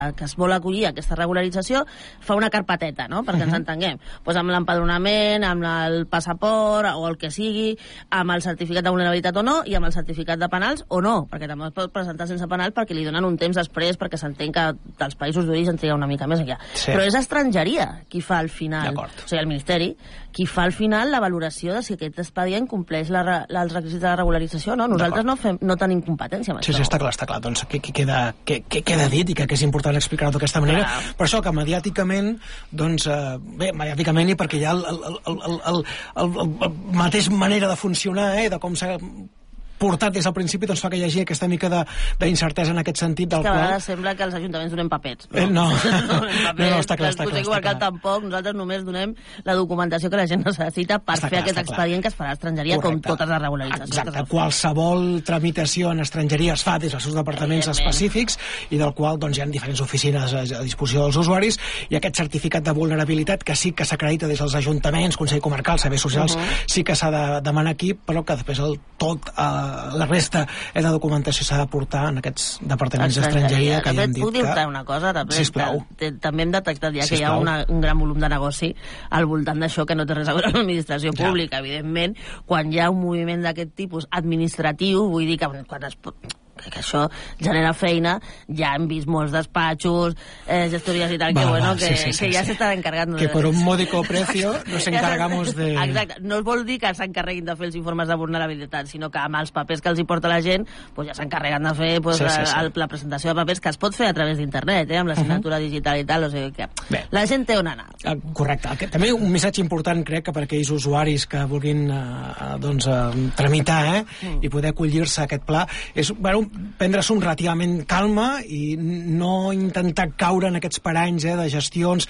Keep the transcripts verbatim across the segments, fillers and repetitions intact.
que es vol acollir aquesta regularització fa una carpeteta, no?, perquè ens entenguem, pues amb l'empadronament, amb el passaport o el que sigui, amb el certificat de vulnerabilitat o no, i amb el certificat de penals o no, perquè també es pot presentar sense penal perquè li donen un temps després perquè s'entén que dels països d'origen triga una mica més enllà. Sí. Però és estrangeria qui fa al final, o sigui, el Ministeri, qui fa al final la valoració de si aquest expedient compleix la, la, els requisits de la regularització o no. Nosaltres no, fem, no tenim competència amb sí, això. Sí, sí, està clar, està clar. Doncs què, què, queda, què, què queda dit i que, que és important explicar-ho d'aquesta manera, clar. Per això que mediàticament, doncs, eh, bé, mediàticament i perquè hi ha el, el, el, el, el, el, el, el mateix manera de funcionar, eh, de com s'ha portat des del principi, doncs fa que hi hagi aquesta mica d'incertesa en aquest sentit. Del és que a vegades qual... sembla que els ajuntaments donem papers. No, eh, no. no, papers, no, no, està clar, està clar. El Consell tampoc, nosaltres només donem la documentació que la gent necessita per està fer clar, aquest expedient que es farà a estrangeria, correcte. Com totes les regularitzacions. Exacte, qualsevol tramitació en estrangeria es fa des dels seus departaments específics i del qual doncs, hi ha diferents oficines a, a disposició dels usuaris, i aquest certificat de vulnerabilitat que sí que s'acredita des dels ajuntaments, Consell Comarcal, Serveis Socials, uh -huh. sí que s'ha de demanar aquí, però que després el tot eh, la resta de documentació s'ha de portar en aquests departaments d'estrangeria que ja hem dit puc que... Puc dir una cosa? També, sisplau. També hem detectat ja sisplau. Que hi ha una, un gran volum de negoci al voltant d'això que no té res a veure amb l'administració ja. Pública. Evidentment, quan hi ha un moviment d'aquest tipus administratiu, vull dir que quan es... que això genera feina, ja hem vist molts despatxos, eh, gestories i tal, va, que, bueno, va, que, sí, sí, que ja sí. s'estan encargant. Que per un módico precio nos encargamos de... Exacte, no vol dir que s'encarreguin de fer els informes de vulnerabilitat, sinó que amb els papers que els hi porta la gent, pues ja s'encarreguen de fer pues, sí, sí, sí. El, la presentació de papers, que es pot fer a través d'internet, eh, amb la signatura uh -huh. digital i tal, o sigui que bé. La gent té on anar. Correcte. També un missatge important, crec, que per aquells usuaris que vulguin eh, doncs, eh, tramitar eh, mm. i poder acollir-se a aquest pla, és, bueno, prendre-s'ho relativament calma i no intentar caure en aquests paranys eh, de gestions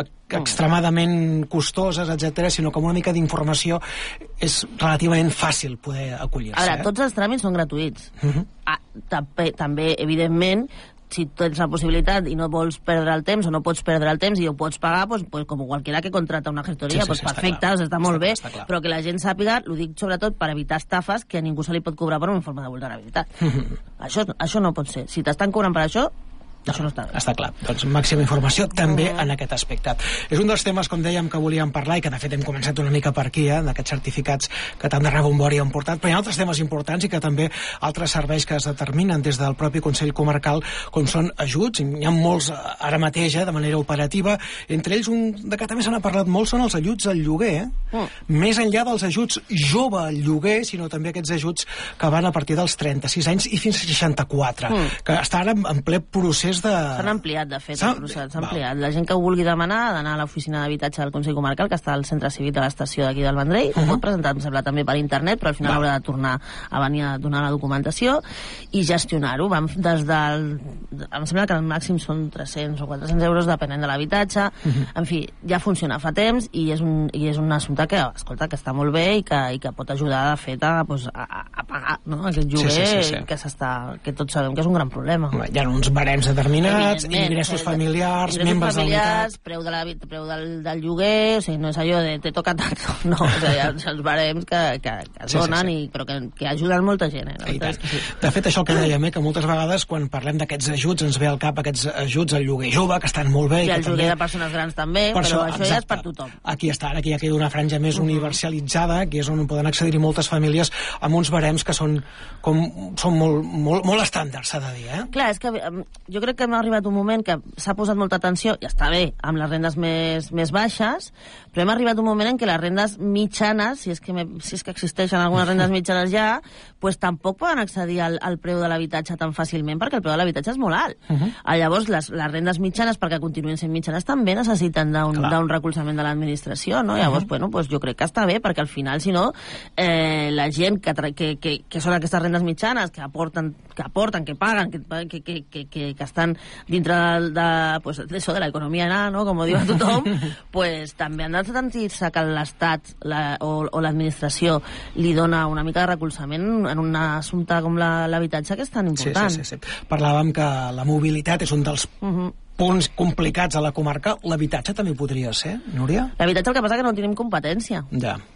extremadament costoses, etcètera, sinó com una mica d'informació és relativament fàcil poder acollir-se. Ara, eh? tots els tràmits són gratuïts. Uh -huh. ah, també, també, evidentment, si tens la possibilitat i no vols perdre el temps o no pots perdre el temps i ho pots pagar, pues, pues, com qualsevol que contrata una gestoria, sí, sí, pues, sí, perfecte, està, està molt està bé, clar, però que la gent sàpiga, ho dic sobretot per evitar estafes, que a ningú se li pot cobrar per un informe de vulnerabilitat. això, això no pot ser. Si t'estan cobrant per això, no, això no està bé. Està clar. Doncs màxima informació també uh -huh. en aquest aspecte. És un dels temes, com dèiem, que volíem parlar i que de fet hem començat una mica per aquí, eh, d'aquests certificats que tant de rebombori han portat, però hi ha altres temes importants i que també altres serveis que es determinen des del propi Consell Comarcal, com són ajuts, hi ha molts ara mateix, eh, de manera operativa, entre ells un de que també se n'ha parlat molt són els ajuts al lloguer, eh? Uh. més enllà dels ajuts jove al lloguer, sinó també aquests ajuts que van a partir dels trenta-sis anys i fins a seixanta-quatre, uh. que està ara en ple procés de... S'han ampliat, de fet, s'ha ampliat. La gent que ho vulgui demanar ha d'anar a l'oficina d'habitatge del Consell Comarcal, que està al centre cívic de l'estació d'aquí del Vendrell. Uh -huh. Pot presentar, em sembla, també per internet, però al final va. Haurà de tornar a venir a donar la documentació i gestionar-ho. Vam des del... Em sembla que el màxim són tres-cents o quatre-cents euros, depenent de l'habitatge. Uh -huh. En fi, ja funciona fa temps i és un, i és un assumpte que, escolta, que està molt bé i que, i que pot ajudar, de fet, a, pues, a, a pagar, no?, aquest lloguer sí, sí, sí, sí. que s'està, que tots sabem que és un gran problema. Hi ha uns barems determinats, ingressos familiars, ingressos membres familiars, de preu, de la, preu del, del lloguer, o sigui, no és allò de te toca tant, no, o sigui, hi ha els barems que, que, que es sí, donen, sí, sí. I, però que, que ajuden molta gent. Eh? I tant. Sí. De fet, això que dèiem, eh, que moltes vegades quan parlem d'aquests ajuts ens ve al cap aquests ajuts al lloguer jove, que estan molt bé. I al lloguer també... de persones grans també, per però això, això ja és per tothom. Aquí està, aquí ja queda una franja més uh -huh. universalitzada, que és on poden accedir-hi moltes famílies amb uns barems que són, com, són molt, molt, molt estàndards, s'ha de dir. Eh? Clar, és que jo crec que hem arribat un moment que s'ha posat molta atenció, i està bé, amb les rendes més, més baixes, però hem arribat un moment en què les rendes mitjanes, si és que, me, si és que existeixen algunes rendes mitjanes ja, pues tampoc poden accedir al, al preu de l'habitatge tan fàcilment, perquè el preu de l'habitatge és molt alt. Uh -huh. Llavors, les, les rendes mitjanes, perquè continuïn sent mitjanes, també necessiten d'un recolzament de l'administració, no? Llavors, uh -huh. bueno, pues jo crec que està bé, perquè al final, si no, eh, la gent que, que, que, que són aquestes rendes mitjanes, que aporten, que, aporten, que paguen, que, que, que, que, que, que estan dintre de, de, pues, de, eso, de l'economia anar, no?, com ho diu tothom, pues, també han de sentir-se que l'Estat la, o, o l'administració li dona una mica de recolzament en un assumpte com l'habitatge, que és tan important. Sí, sí, sí, sí. Parlàvem que la mobilitat és un dels uh -huh. punts complicats a la comarca. L'habitatge també podria ser, Núria? L'habitatge, el que passa que no tenim competència. Ja.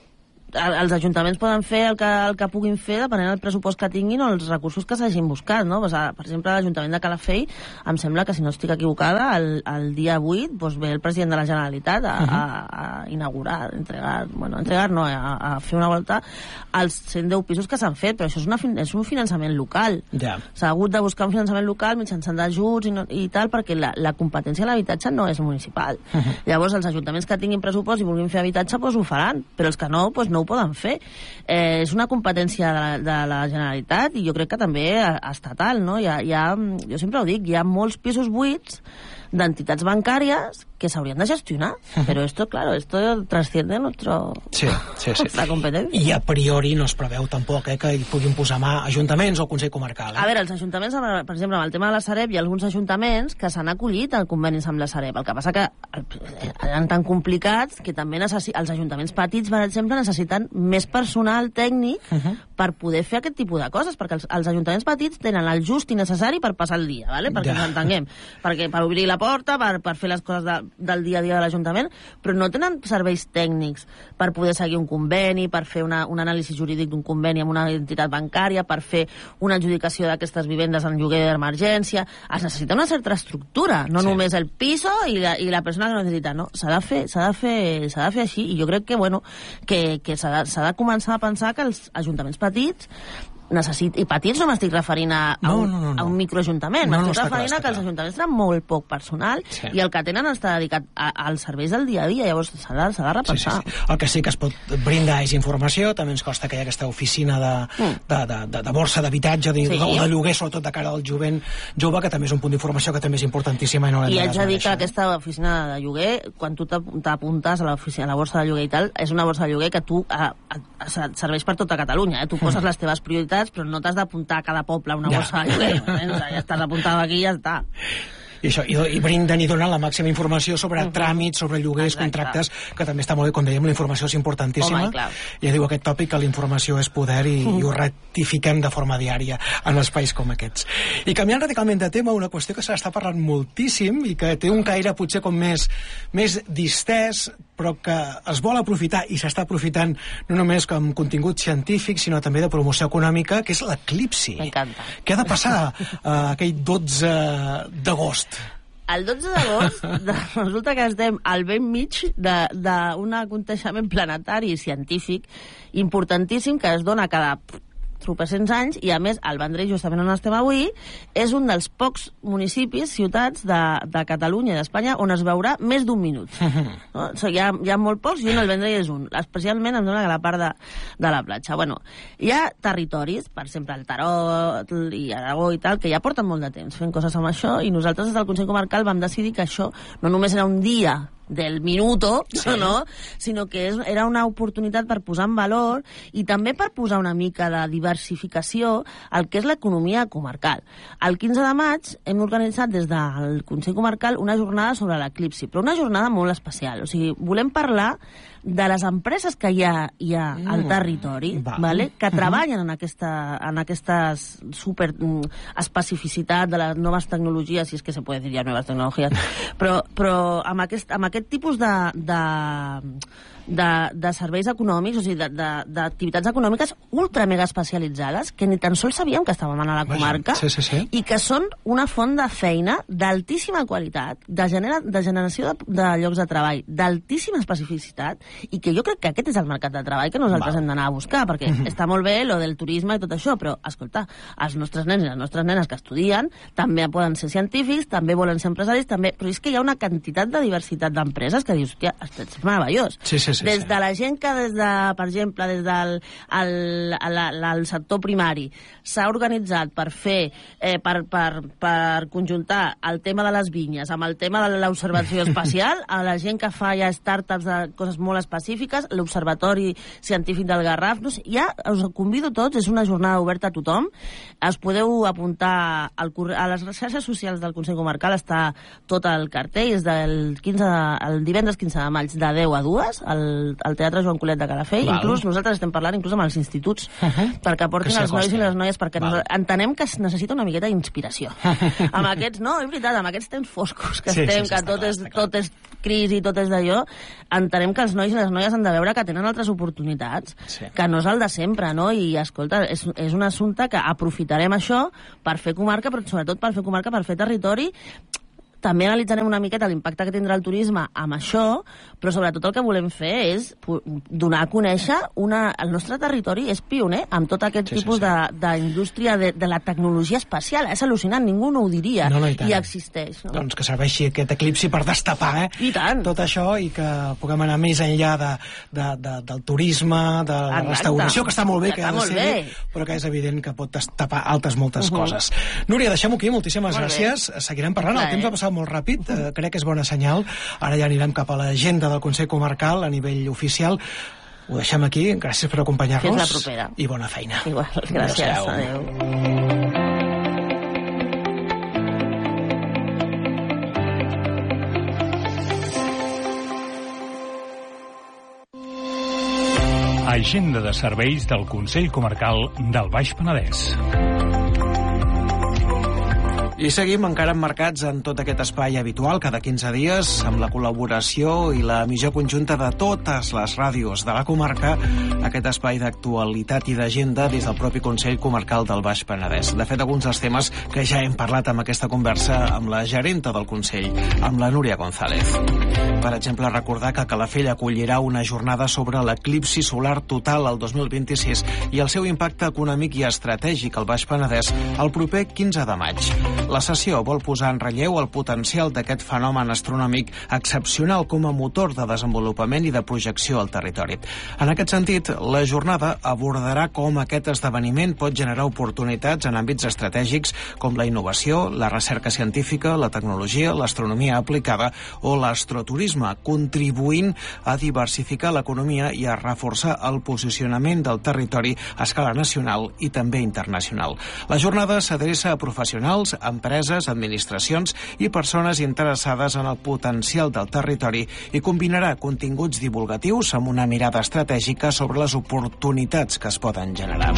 els ajuntaments poden fer el que, el que puguin fer depenent del pressupost que tinguin o els recursos que s'hagin buscat, no? Pues, per exemple, l'Ajuntament de Calafell, em sembla que, si no estic equivocada, el, el dia vuit pues, ve el president de la Generalitat a, uh -huh. a, a inaugurar, entregar, bueno, entregar no, a, a fer una volta als cent deu pisos que s'han fet, però això és, una, és un finançament local. Yeah. S'ha hagut de buscar un finançament local mitjançant d'ajuts i, no, i tal, perquè la, la competència de l'habitatge no és municipal. Uh -huh. Llavors, els ajuntaments que tinguin pressupost i vulguin fer habitatge, pues, ho faran, però els que no, pues, no ho poden fer. Eh, és una competència de la, de la Generalitat i jo crec que també estatal, no? Hi ha, hi ha, jo sempre ho dic, hi ha molts pisos buits d'entitats bancàries que s'haurien de gestionar, però esto, claro, esto trasciende nuestro... Sí, sí, sí. La competència. I a priori no es preveu tampoc eh, que hi puguin posar mà ajuntaments o Consell Comarcal. Eh? A veure, els ajuntaments, per exemple, amb el tema de la Sareb, hi ha alguns ajuntaments que s'han acollit al convenis amb la Sareb. El que passa que eren tan complicats que també necessi... els ajuntaments petits, per exemple, necessiten més personal tècnic uh -huh. per poder fer aquest tipus de coses, perquè els, els ajuntaments petits tenen el just i necessari per passar el dia, ¿vale? Perquè ja. ens entenguem, perquè per obrir la porta, per, per fer les coses de, del dia a dia de l'Ajuntament, però no tenen serveis tècnics per poder seguir un conveni, per fer una, un anàlisi jurídic d'un conveni amb una entitat bancària, per fer una adjudicació d'aquestes vivendes en lloguer d'emergència. Es necessita una certa estructura, no sí. només el piso i la, i la persona que no necessita, no. S'ha de fer, s'ha de fer, s'ha de fer així, i jo crec que, bueno, que, que s'ha de, s'ha de començar a pensar que els ajuntaments petits necessit... I petits no m'estic referint a, a, no, un, no, no, no. a un microajuntament, no, m'estic no, referint clar, a que els ajuntaments tenen molt poc personal sí. i el que tenen està dedicat a, als serveis del dia a dia, llavors s'ha de, s'ha de repensar. Sí, sí, sí. El que sí que es pot brindar és informació, també ens costa que hi ha aquesta oficina de, mm. de, de, de, de borsa d'habitatge sí. o de lloguer, sobretot de cara al jovent jove, que també és un punt d'informació que també és importantíssima i no l'hem I de haig de dir que aquesta oficina de lloguer, quan tu t'apuntes a l'oficina, a la borsa de lloguer i tal, és una borsa de lloguer que tu a, a, a, serveix per tota Catalunya, eh? Tu poses mm. les teves prioritats, però no t'has d'apuntar a cada poble una borsa de lloguer, eh? Ja estàs apuntat aquí i ja està. I, això, i, i brinden i donen la màxima informació sobre uh -huh. tràmits, sobre lloguers, exacte. Contractes, que també està molt bé, com dèiem, la informació és importantíssima. Home, ja diu aquest tòpic que la informació és poder i, uh -huh. i ho ratifiquem de forma diària en espais com aquests. I canviant radicalment de tema, una qüestió que se n'està parlant moltíssim i que té un caire potser com més, més distès, però que es vol aprofitar i s'està aprofitant no només com contingut científic, sinó també de promoció econòmica, que és l'eclipsi. M'encanta. Què ha de passar uh, aquell dotze d'agost? El dotze d'agost resulta que estem al ben mig d'un aconteixement planetari i científic importantíssim que es dona cada tropecents anys, i a més el Vendrell, justament on estem avui, és un dels pocs municipis, ciutats de, de Catalunya i d'Espanya on es veurà més d'un minut. No? O sigui, hi, ha, hi ha molt pocs i un, el Vendrell és un, especialment em dona que la part de, de la platja. Bueno, hi ha territoris, per exemple el Tarot i Aragó i tal, que ja porten molt de temps fent coses amb això, i nosaltres des del Consell Comarcal vam decidir que això no només era un dia del minuto, sí. no? Sinó que és, era una oportunitat per posar en valor i també per posar una mica de diversificació al que és l'economia comarcal. El quinze de maig hem organitzat des del Consell Comarcal una jornada sobre l'eclipsi, però una jornada molt especial. O sigui, volem parlar de les empreses que hi ha, hi ha mm. al territori, Va. vale? que treballen en aquesta en aquestes super mm, especificitat de les noves tecnologies, si és que se puede dir ja noves tecnologies, però, però amb, aquest, amb aquest tipus de, de, de, de serveis econòmics, o sigui, d'activitats econòmiques ultra mega especialitzades, que ni tan sols sabíem que estàvem a la comarca, sí, sí, sí. i que són una font de feina d'altíssima qualitat, de, genera, de generació de, de llocs de treball, d'altíssima especificitat, i que jo crec que aquest és el mercat de treball que nosaltres Va. hem d'anar a buscar, perquè uh -huh. està molt bé lo del turisme i tot això, però, escolta, els nostres nens i les nostres nenes que estudien també poden ser científics, també volen ser empresaris, també, però és que hi ha una quantitat de diversitat d'empreses que dius, hòstia, és meravellós. Sí, sí, sí, des sí. de la gent que, des de, per exemple, des del el, el, el sector primari s'ha organitzat per fer, eh, per, per, per conjuntar el tema de les vinyes amb el tema de l'observació espacial, a la gent que fa ja startups de coses molt específiques, l'Observatori Científic del Garraf, no sé, ja us convido tots, és una jornada oberta a tothom, us podeu apuntar al, a les xarxes socials del Consell Comarcal, està tot el cartell, és del quinze de, el divendres quinze de maig de deu a dues, a al, al Teatre Joan Colet de Calafell. Val. Inclús nosaltres estem parlant inclús amb els instituts uh -huh. perquè portin els nois i les noies, perquè nos, entenem que es necessita una miqueta d'inspiració. Amb aquests, no, és veritat, amb aquests temps foscos que sí, estem, sí, sí, que tot, clar, és, tot és crisi, tot és d'allò, entenem que els nois i les noies han de veure que tenen altres oportunitats, sí. que no és el de sempre, no? I, escolta, és, és un assumpte que aprofitarem això per fer comarca, però sobretot per fer comarca, per fer territori. També analitzarem una miqueta l'impacte que tindrà el turisme amb això, però sobretot el que volem fer és donar a conèixer una... El nostre territori és pioner amb tot aquest sí, tipus sí, sí. d'indústria de, de, de la tecnologia espacial. És al·lucinant, ningú no ho diria. No, no, i, I existeix. No? Doncs que serveixi aquest eclipsi per destapar eh? I tant. tot això i que puguem anar més enllà de, de, de, del turisme, de la Exacte. restauració, que està molt bé, que, que ha de ser, bé. però que és evident que pot destapar altres moltes uh -huh. coses. Núria, deixem-ho aquí, moltíssimes molt gràcies. Bé. Seguirem parlant, Clar, el temps ha passat molt ràpid, eh, crec que és bona senyal. Ara ja anirem cap a l'agenda del Consell Comarcal a nivell oficial. Ho deixem aquí, gràcies per acompanyar-nos. Fins la propera. I bona feina. Igual, gràcies. Adéu. Adéu. Agenda de serveis del Consell Comarcal del Baix Penedès. I seguim encara emmarcats en tot aquest espai habitual, cada quinze dies, amb la col·laboració i l'emissió conjunta de totes les ràdios de la comarca, aquest espai d'actualitat i d'agenda des del propi Consell Comarcal del Baix Penedès. De fet, alguns dels temes que ja hem parlat amb aquesta conversa amb la gerenta del Consell, amb la Núria González. Per exemple, recordar que Calafell acollirà una jornada sobre l'eclipsi solar total el dos mil vint-i-sis i el seu impacte econòmic i estratègic al Baix Penedès el proper quinze de maig. La sessió vol posar en relleu el potencial d'aquest fenomen astronòmic excepcional com a motor de desenvolupament i de projecció al territori. En aquest sentit, la jornada abordarà com aquest esdeveniment pot generar oportunitats en àmbits estratègics com la innovació, la recerca científica, la tecnologia, l'astronomia aplicada o l'astroturisme, contribuint a diversificar l'economia i a reforçar el posicionament del territori a escala nacional i també internacional. La jornada s'adreça a professionals, empreses, administracions i persones interessades en el potencial del territori i combinarà continguts divulgatius amb una mirada estratègica sobre les oportunitats que es poden generar.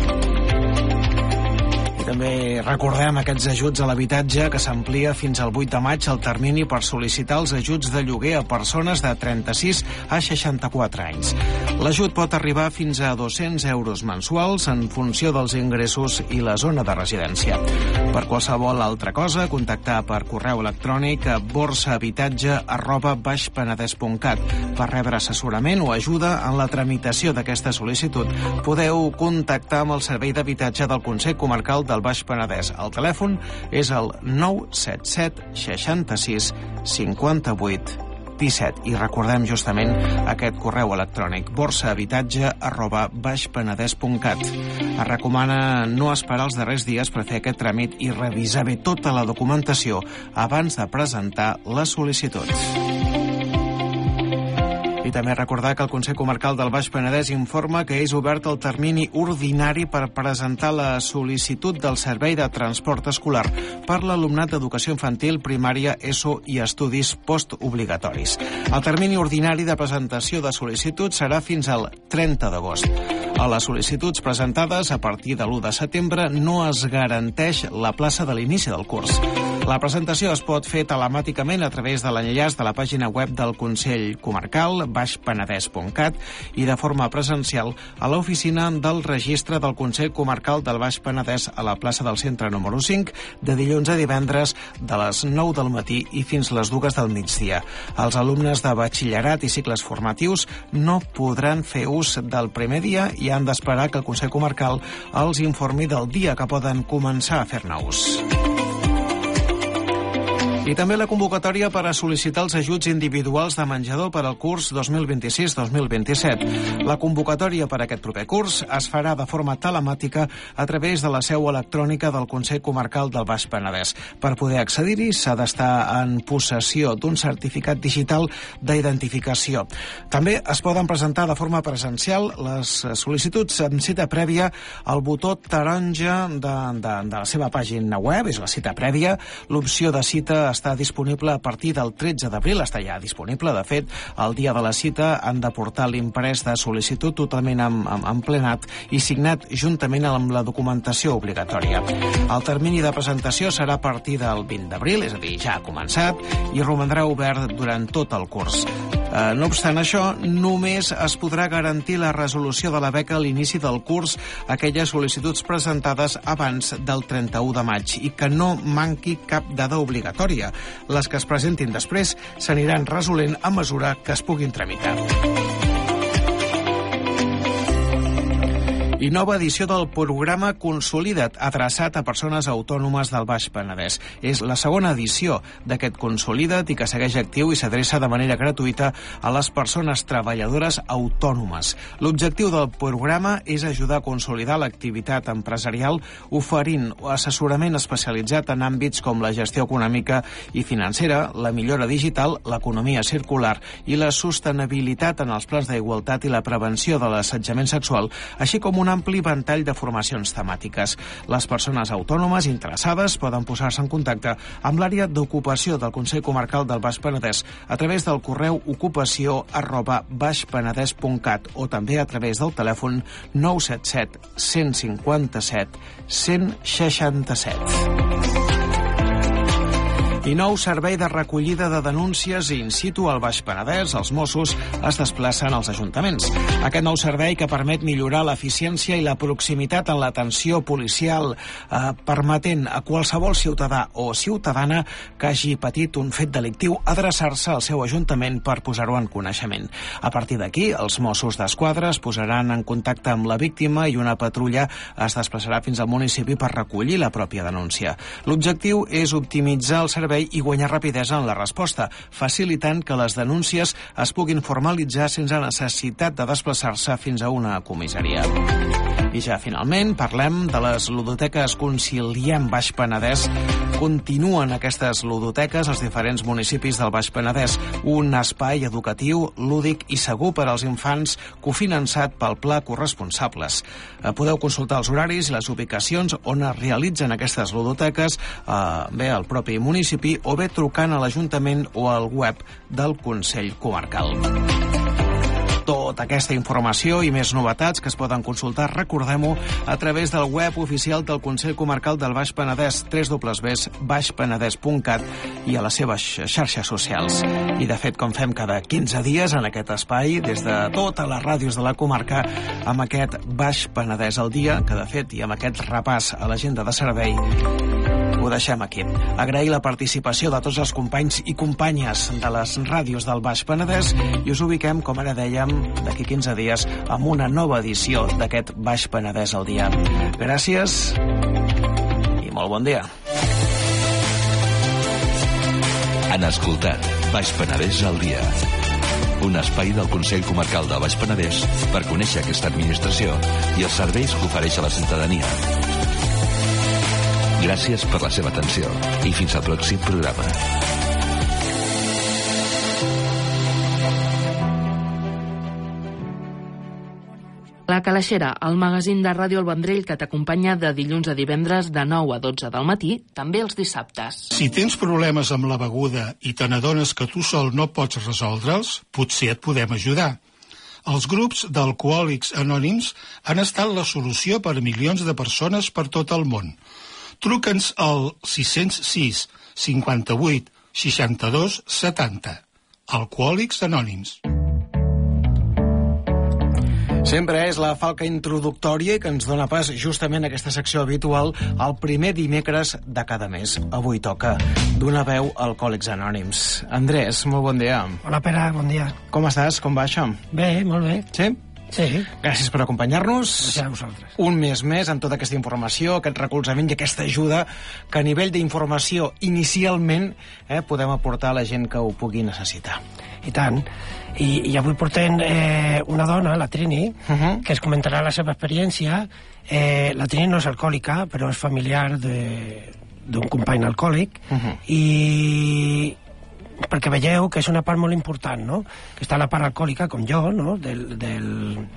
També recordem aquests ajuts a l'habitatge que s'amplia fins al vuit de maig el termini per sol·licitar els ajuts de lloguer a persones de trenta-sis a seixanta-quatre anys. L'ajut pot arribar fins a dos-cents euros mensuals en funció dels ingressos i la zona de residència. Per qualsevol altra cosa, contactar per correu electrònic a borsahabitatge arroba baixpenedès punt cat. Per rebre assessorament o ajuda en la tramitació d'aquesta sol·licitud, podeu contactar amb el Servei d'Habitatge del Consell Comarcal del Baix Penedès. El telèfon és el nou set set seixanta-sis cinquanta-vuit disset. I recordem justament aquest correu electrònic borsahabitatge arroba baixpenedès punt cat. Es recomana no esperar els darrers dies per fer aquest tràmit i revisar bé tota la documentació abans de presentar les sol·licituds. I també recordar que el Consell Comarcal del Baix Penedès informa que és obert el termini ordinari per presentar la sol·licitud del Servei de Transport Escolar per l'alumnat d'Educació Infantil, Primària, ESO i Estudis Postobligatoris. El termini ordinari de presentació de sol·licitud serà fins al trenta d'agost. A les sol·licituds presentades a partir de l'u de setembre no es garanteix la plaça de l'inici del curs. La presentació es pot fer telemàticament a través de l'enllaç de la pàgina web del Consell Comarcal, baixpenedès punt cat, i de forma presencial a l'oficina del registre del Consell Comarcal del Baix Penedès a la plaça del Centre número cinc, de dilluns a divendres de les nou del matí i fins les dues del migdia. Els alumnes de batxillerat i cicles formatius no podran fer ús del primer dia i han d'esperar que el Consell Comarcal els informi del dia que poden començar a fer-ne ús. I també la convocatòria per a sol·licitar els ajuts individuals de menjador per al curs dos mil vint-i-sis dos mil vint-i-set. La convocatòria per a aquest proper curs es farà de forma telemàtica a través de la seu electrònica del Consell Comarcal del Baix Penedès. Per poder accedir-hi s'ha d'estar en possessió d'un certificat digital d'identificació. També es poden presentar de forma presencial les sol·licituds amb cita prèvia al botó taronja de, de, de la seva pàgina web, és la cita prèvia. L'opció de cita es està disponible a partir del tretze d'abril, està ja disponible, de fet, el dia de la cita han de portar l'imprès de sol·licitud totalment emplenat i signat juntament amb la documentació obligatòria. El termini de presentació serà a partir del vint d'abril, és a dir, ja ha començat, i romandrà obert durant tot el curs. Eh, no obstant això, només es podrà garantir la resolució de la beca a l'inici del curs aquelles sol·licituds presentades abans del trenta-u de maig i que no manqui cap dada obligatòria. Les que es presentin després s'aniran resolent a mesura que es puguin tramitar. I nova edició del programa Consolida't, adreçat a persones autònomes del Baix Penedès. És la segona edició d'aquest Consolida't i que segueix actiu i s'adreça de manera gratuïta a les persones treballadores autònomes. L'objectiu del programa és ajudar a consolidar l'activitat empresarial oferint assessorament especialitzat en àmbits com la gestió econòmica i financera, la millora digital, l'economia circular i la sostenibilitat en els plans d'igualtat i la prevenció de l'assetjament sexual, així com un un ampli ventall de formacions temàtiques. Les persones autònomes interessades poden posar-se en contacte amb l'àrea d'ocupació del Consell Comarcal del Baix Penedès a través del correu ocupació arroba baixpenedès punt cat o també a través del telèfon nou set set, cent cinquanta-set, cent seixanta-set. I nou servei de recollida de denúncies in situ al Baix Penedès. Els Mossos es desplacen als ajuntaments. Aquest nou servei que permet millorar l'eficiència i la proximitat en l'atenció policial, eh, permetent a qualsevol ciutadà o ciutadana que hagi patit un fet delictiu adreçar-se al seu ajuntament per posar-ho en coneixement. A partir d'aquí, els Mossos d'Esquadra es posaran en contacte amb la víctima i una patrulla es desplaçarà fins al municipi per recollir la pròpia denúncia. L'objectiu és optimitzar el servei i guanyar rapidesa en la resposta, facilitant que les denúncies es puguin formalitzar sense necessitat de desplaçar-se fins a una comissaria. I ja finalment parlem de les ludoteques Conciliem Baix Penedès. Continuen aquestes ludoteques als diferents municipis del Baix Penedès, un espai educatiu, lúdic i segur per als infants cofinançat pel Pla Corresponsables. Podeu consultar els horaris i les ubicacions on es realitzen aquestes ludoteques, eh, bé al propi municipi o bé trucant a l'Ajuntament o al web del Consell Comarcal. Tota aquesta informació i més novetats que es poden consultar, recordem-ho, a través del web oficial del Consell Comarcal del Baix Penedès, w w w punt baix penedès punt cat i a les seves xarxes socials. I de fet, com fem cada quinze dies en aquest espai, des de totes les ràdios de la comarca, amb aquest Baix Penedès al dia, que de fet, i amb aquest repàs a l'agenda de servei, ho deixem aquí. Agrair la participació de tots els companys i companyes de les ràdios del Baix Penedès i us ubiquem, com ara dèiem, d'aquí quinze dies amb una nova edició d'aquest Baix Penedès al dia. Gràcies i molt bon dia. Han escoltat Baix Penedès al dia, un espai del Consell Comarcal del Baix Penedès per conèixer aquesta administració i els serveis que ofereix a la ciutadania. Gràcies per la seva atenció i fins al pròxim programa. La Calaixera, el magazín de Ràdio El Vendrell que t'acompanya de dilluns a divendres de nou a dotze del matí, també els dissabtes. Si tens problemes amb la beguda i te n'adones que tu sol no pots resoldre'ls, potser et podem ajudar. Els grups d'alcohòlics anònims han estat la solució per a milions de persones per tot el món. Truca'ns al sis zero sis, cinquanta-vuit, seixanta-dos, setanta. Alcohòlics Anònims. Sempre és la falca introductòria que ens dona pas justament a aquesta secció habitual el primer dimecres de cada mes. Avui toca D'una veu Alcohòlics Anònims. Andrés, molt bon dia. Hola, Pere, bon dia. Com estàs? Com va això? Bé, molt bé. Sí? Sí. Gràcies per acompanyar-nos. Gràcies a vosaltres. Un mes més amb tota aquesta informació, aquest recolzament i aquesta ajuda que a nivell d'informació inicialment eh, podem aportar a la gent que ho pugui necessitar. I tant. I, i avui portem eh, una dona, la Trini, uh -huh. que es comentarà la seva experiència. Eh, la Trini no és alcohòlica, però és familiar d'un company alcohòlic, uh -huh. i perquè veieu que és una part molt important, no? Que està la part alcohòlica, com jo, no? Del, del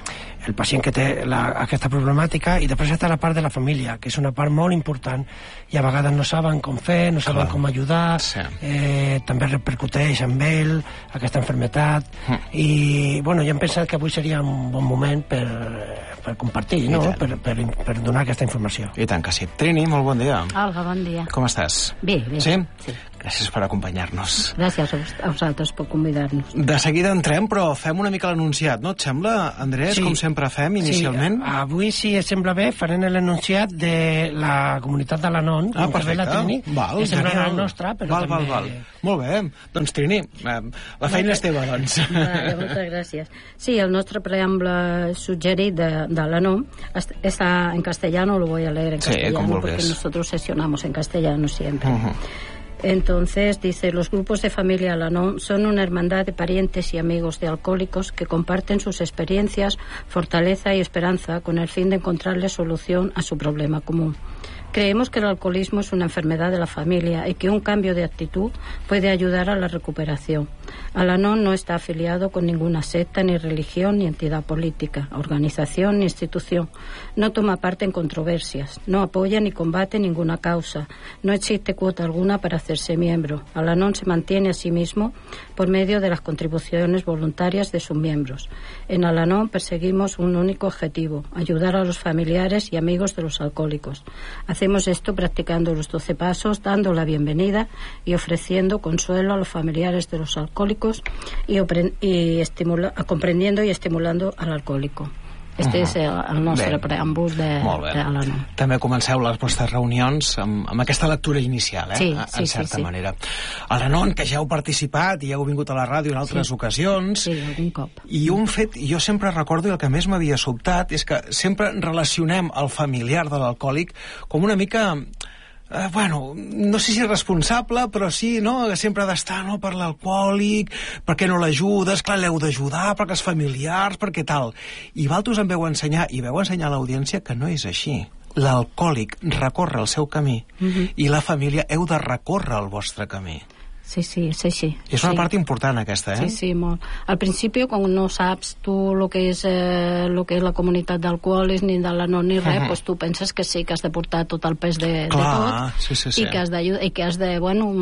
el pacient que té la, aquesta problemàtica, i després està la part de la família, que és una part molt important, i a vegades no saben com fer, no saben Clar. com ajudar, sí. eh, també repercuteix amb ell aquesta malaltia, mm. i bueno, jo hem pensat que avui seria un bon moment per, per compartir, no? Per, per, per donar aquesta informació. I tant que sí. Trini, molt bon dia. Hola, bon dia. Com estàs? Bé, bé. Sí? Sí. Gràcies per acompanyar-nos. Gràcies a vosaltres per convidar-nos. De seguida entrem, però fem una mica l'anunciat, no et sembla, Andrés, sí. com sempre fem inicialment? Sí, avui, si et sembla bé, farem l'anunciat de la comunitat de l'Anon. Ah, perfecte. La Trini, val, que sembla la nostra, però val, també... Val, val. Molt bé. Doncs, Trini, la feina és teva, doncs. Vale, moltes gràcies. Sí, el nostre preàmble suggerit de, de l'Anon està en castellano, lo voy a leer en sí, castellano, porque nosotros sesionamos en castellano siempre. Uh-huh. Entonces, dice, los grupos de familia Al-Anon son una hermandad de parientes y amigos de alcohólicos que comparten sus experiencias, fortaleza y esperanza con el fin de encontrarle solución a su problema común. Creemos que el alcoholismo es una enfermedad de la familia y que un cambio de actitud puede ayudar a la recuperación. Al-Anon no está afiliado con ninguna secta, ni religión, ni entidad política, organización, ni institución. No toma parte en controversias, no apoya ni combate ninguna causa. No existe cuota alguna para hacerse miembro. Al-Anon se mantiene a sí mismo por medio de las contribuciones voluntarias de sus miembros. En Al-Anon perseguimos un único objetivo: ayudar a los familiares y amigos de los alcohólicos. Hacemos esto practicando los doce pasos, dando la bienvenida y ofreciendo consuelo a los familiares de los alcohólicos y, y estimula, comprendiendo y estimulando al alcohólico. Este uh -huh. és el, el nostre Bé. preàmbul de, de l'Anon. També comenceu les vostres reunions amb, amb aquesta lectura inicial, eh? Sí, en sí, certa sí, sí. manera. A l'Anon, que ja heu participat i heu vingut a la ràdio en altres sí. ocasions. Sí, algun cop. I un fet, jo sempre recordo, i el que més m'havia sobtat, és que sempre relacionem el familiar de l'alcohòlic com una mica... Uh, bueno, no sé si responsable, però sí, no?, que sempre ha d'estar, no?, per l'alcohòlic, per què no l'ajudes, clar, l'heu d'ajudar, perquè els familiars, perquè tal. I vosaltres em veu ensenyar, i veu ensenyar a l'audiència que no és així. L'alcohòlic recorre el seu camí, uh-huh. i la família heu de recórrer el vostre camí. Sí, sí, és així. I és una sí. part important, aquesta, eh? Sí, sí, molt. Al principi, quan no saps tu el que és, eh, lo que és la comunitat d'alcohòlics, ni de l'Anon, ni res, uh -huh. pues tu penses que sí, que has de portar tot el pes de, Clar, de tot, sí, sí, sí. i que has d'ajudar, i que has de, bueno,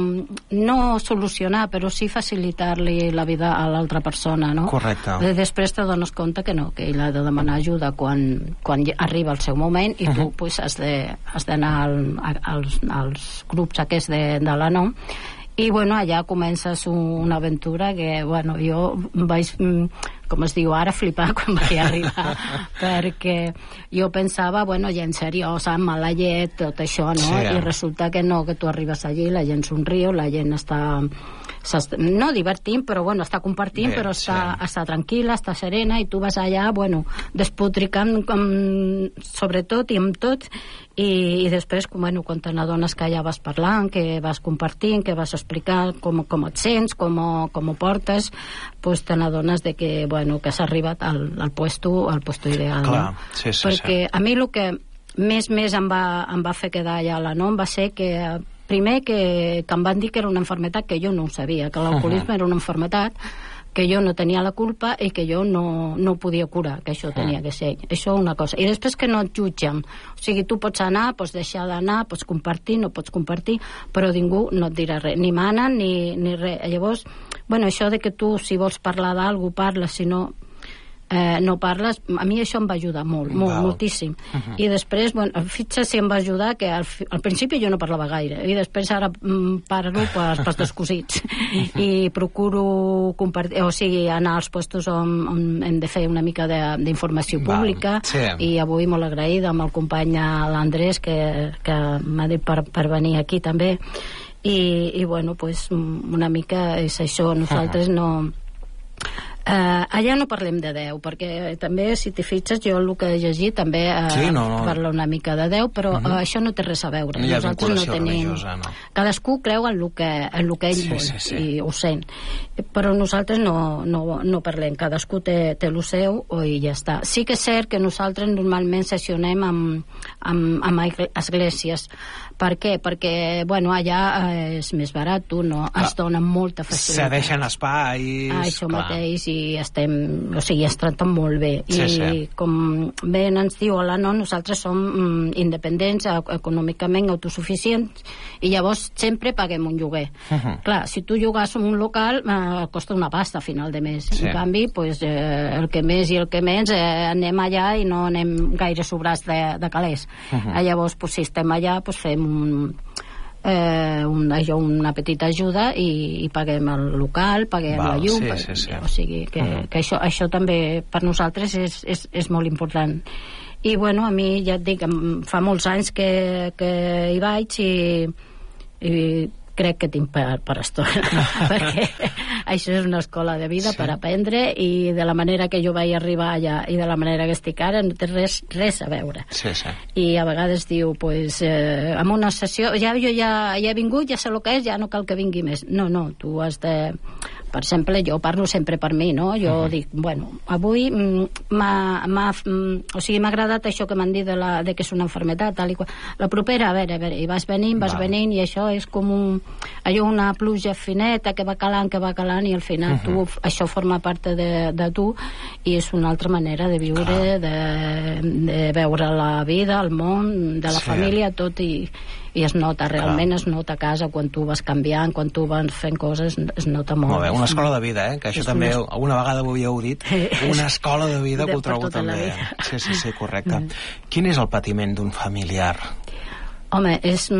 no solucionar, però sí facilitar-li la vida a l'altra persona, no? Correcte. I després te dones compte que no, que ell ha de demanar ajuda quan, quan arriba el seu moment, i uh -huh. tu, pues, has de, has d'anar al, als, als grups aquests de, de l'Anon. I, bueno, allà comences una aventura que, bueno, jo vaig, com es diu ara, flipar quan vaig arribar, perquè jo pensava, bueno, gent seriosa, mala llet, tot això, no? Sí. I resulta que no, que tu arribes allí, la gent somriu, la gent està... no divertint, però bueno, està compartint, Bé, però està, sí. està tranquil·la, està serena, i tu vas allà, bueno, despotricant com, sobretot i amb tot, i, i després, bueno, quan te n'adones que ja vas parlant, que vas compartint, que vas explicar com, com et sents, com, com ho portes, pues te n'adones de que, bueno, que has arribat al, al puesto, al puesto ideal. Clar, no? sí, sí, perquè sí. a mi el que més més em va, em va fer quedar allà a l'Anon va ser que primer que, que em van dir que era una enfermetat que jo no ho sabia, que l'alcoholisme uh -huh. era una enfermetat que jo no tenia la culpa i que jo no, no podia curar, que això tenia que ser això una cosa, i després que no et jutgen, o sigui, tu pots anar, pots deixar d'anar, pots compartir, no pots compartir, però ningú no et dirà res, ni manen ni, ni res. Llavors, bueno, això de que tu, si vols parlar d'algú, parles, si no Eh, no parles, a mi això em va ajudar molt, molt, Val. moltíssim. Uh -huh. I després, bueno, fixa't si em va ajudar que al, al principi jo no parlava gaire, i després ara mm, parlo pels, pels descosits i procuro compartir, o sigui, anar als puestos on, on hem de fer una mica d'informació pública, sí. i avui molt agraïda amb el company l'Andrés que, que m'ha dit per, per venir aquí també, i, i bueno, pues una mica és això, nosaltres uh -huh. no Uh, allà no parlem de Déu, perquè també, si t'hi fitxes, jo el que he llegit també uh, sí, no, no. parla una mica de Déu, però uh-huh. uh, això no té res a veure. No hi ha Nosaltres no tenim... religiosa, no. Cadascú creu en el que, en el que ell sí, vol sí, sí. i ho sent. Però nosaltres no, no, no parlem. Cadascú té, té el seu i ja està. Sí que és cert que nosaltres normalment sessionem amb, amb, amb esglésies. Per què? Perquè, bueno, allà és més barat, no? Es dona molta facilitat. Se deixen espais... Ah, això clar. Mateix, i estem... O sigui, es tracten molt bé. Sí, I sí. com bé ens diu la no, nosaltres som mm, independents, econòmicament autosuficients, i llavors sempre paguem un lloguer. Uh-huh. Clar, si tu llogues un local, eh, costa una pasta a final de mes. Sí. En canvi, pues, eh, el que més i el que menys, eh, anem allà i no anem gaire sobrats de, de calés. Uh-huh. Eh, llavors, pues, si estem allà, pues, fem un, eh, un, allò, una petita ajuda i, i paguem el local, paguem Val, la llum, sí, sí, sí. o sigui que, uh-huh. que això, això també per nosaltres és, és, és molt important. I bueno, a mi ja et dic, fa molts anys que, que hi vaig i, i crec que tinc per, per estona perquè això és una escola de vida sí. per aprendre, i de la manera que jo vaig arribar allà i de la manera que estic ara no té res, res a veure sí, sí. i a vegades diu pues, eh, amb una sessió ja, jo ja, ja he vingut, ja sé el que és, ja no cal que vingui més. No, no, tu has de... Per exemple, jo parlo sempre per mi, no? Jo uh-huh. dic, bueno, avui m'ha, m'ha, o sigui, m'ha agradat això que m'han dit de, la, de que és una malaltia, tal i qual. La propera, a veure, a veure, i vas venint, vas Va. venint, i això és com un, allò una pluja fineta que va calant, que va calant, i al final uh-huh. tu, això forma part de, de tu, i és una altra manera de viure, de, de veure la vida, el món, de la sí. família, tot, i i es nota, realment Clar. es nota a casa quan tu vas canviant, quan tu vas fent coses, es nota molt. Molt bé, una escola de vida, eh? Que això és també una... alguna vegada ho havíeu dit, una escola de vida de, que ho trobo també. Sí, sí, sí, correcte. Mm. Quin és el patiment d'un familiar? Home, és...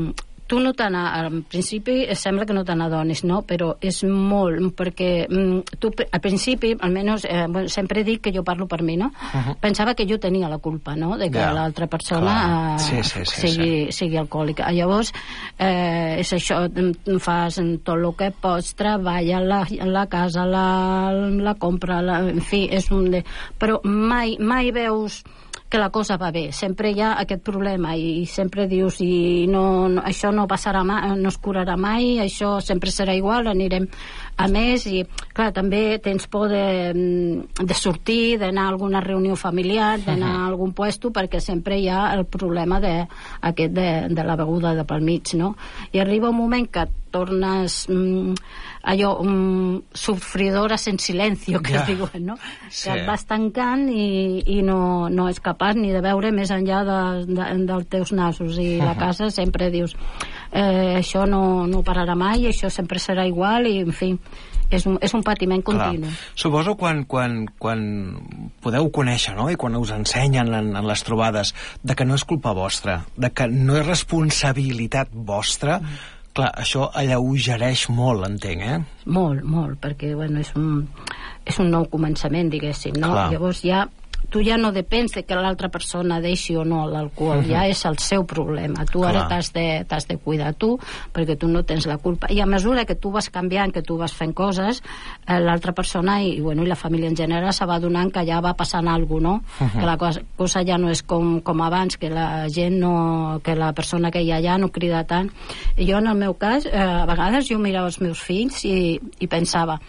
Tu no te al principi sembla que no te n'adonis, no? Però és molt, perquè tu al principi, almenys, eh, bueno, sempre dic que jo parlo per mi, no? Uh-huh. Pensava que jo tenia la culpa, no? De que yeah. l'altra persona eh, sí, sí, sí, sigui, sí. sigui alcohòlica. Llavors, eh, és això, fas tot el que pots, treballa la, la casa, la, la compra, la, en fi, és un... De... Però mai, mai veus que la cosa va bé, sempre hi ha aquest problema i sempre dius i no, no, això no passarà mai, no es curarà mai, això sempre serà igual, anirem a més, i clar, també tens por de, de sortir, d'anar a alguna reunió familiar, d'anar a algun puesto, perquè sempre hi ha el problema de, aquest de, de la beguda de pel mig, no? I arriba un moment que tornes mm, allò, um, sufridoras en silencio, que yeah. es diuen, no? Sí. Que et vas tancant i, i no, no és capaç ni de veure més enllà de, de, dels teus nassos, i uh-huh. la casa sempre dius eh, això no, no pararà mai, això sempre serà igual, i en fi, és un, és un patiment continu. Clar. Suposo quan, quan, quan podeu conèixer, no?, i quan us ensenyen en, en les trobades de que no és culpa vostra, de que no és responsabilitat vostra, mm. clar, això alleugereix molt, entenc, eh? Molt, molt, perquè, bueno, és un, és un nou començament, diguéssim, no? Clar. Llavors ja tu ja no depens de que l'altra persona deixi o no l'alcohol, uh-huh. ja és el seu problema. Tu Clar. ara t'has de, t'has de cuidar tu, perquè tu no tens la culpa. I a mesura que tu vas canviant, que tu vas fent coses, eh, l'altra persona i, bueno, i la família en general se va donant que ja va passant alguna cosa, no? Uh-huh. Que la cosa, cosa ja no és com, com abans, que la gent no... que la persona que hi ha allà no crida tant. I jo, en el meu cas, eh, a vegades jo mirava els meus fills i, i pensava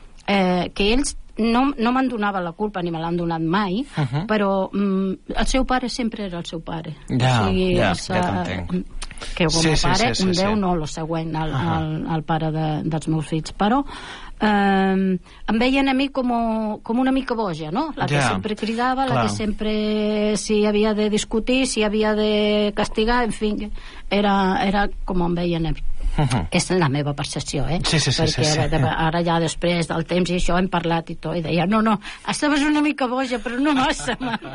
eh, que ells no, no me'n donava la culpa, ni me l'han donat mai, uh-huh. però mm, el seu pare sempre era el seu pare. Ja, o sigui, ja, és, ja t'entenc. Que com sí, a pare, sí, sí, un sí, Déu sí. no, el següent, el, uh-huh. el, el pare de, dels meus fills. Però eh, em veien a mi com, com una mica boja, no? La que ja, sempre cridava, la clar. que sempre si havia de discutir, si havia de castigar, en fi, era, era com em veien a mi. Uh-huh. És la meva percepció, eh? Sí, sí, sí, perquè sí, sí. Ara, ara ja després del temps i això hem parlat i tot, i deia, no, no, estaves una mica boja, però no massa.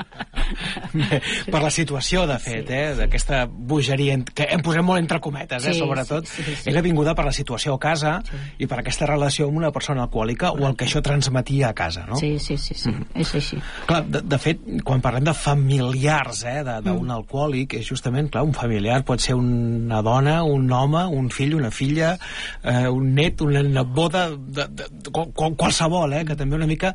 Bé, per la situació, de fet, sí, eh? D'aquesta bogeria, que em posem molt entre cometes, eh? Sí, sobretot, sí, sí, sí. és avinguda per la situació a casa sí. i per aquesta relació amb una persona alcohòlica o el que això transmetia a casa, no? Sí, sí, sí, sí. Mm. és així. Clar, de, de fet, quan parlem de familiars, eh, d'un mm. alcohòlic, és justament, clar, un familiar pot ser una dona, un home, un fill, fill, una filla, eh, un net, una neboda, de, de, de, qualsevol, eh, que també una mica